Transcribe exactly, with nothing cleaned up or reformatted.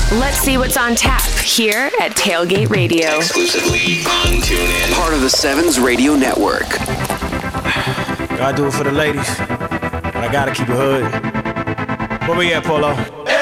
Let's see what's on tap here at Tailgate Radio. Exclusively on TuneIn. Part of the Sevens Radio Network. Gotta do it for the ladies, but I gotta keep it hood. Where we at, Polo?